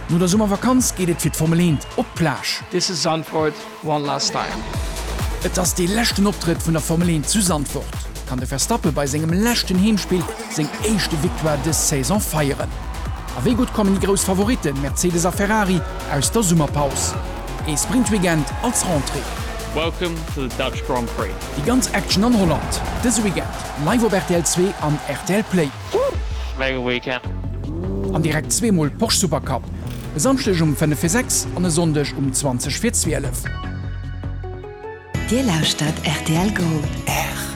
No der Sommervakanz geht et fir Formel 1 op Plage. This is Zandvoort one last time. Et ass de lächten Optritt vun der Formel 1 zu Zandvoort. Kann de Verstappe bei segem lächten Heemspiel seg eischchte Victoire des Saison feieren. Aéi gut kommen die gros Favoriten Mercedes a Ferrari aus der Summerpaus. E Sprintweekend als Rentrée. Welcome to the Dutch Grand Prix. Die ganz Action an Holland. Dis Weekend live op RTL 2 an RTL Play. Mega weekend. An direkt 2mal Porsche Supercup. Samstech um 5:06 an e Sondech um 20:12. Dir lauscht RTL Gold. R.